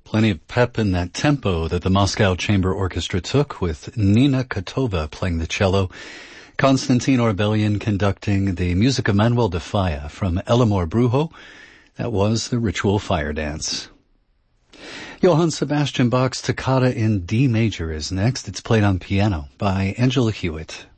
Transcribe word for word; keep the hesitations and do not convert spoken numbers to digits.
Plenty of pep in that tempo that the Moscow Chamber Orchestra took, with Nina Kotova playing the cello, Konstantin Orbelian conducting the music of Manuel de Falla from El Amor Brujo. That was the Ritual Fire Dance. Johann Sebastian Bach's Toccata in D major is next. It's played on piano by Angela Hewitt.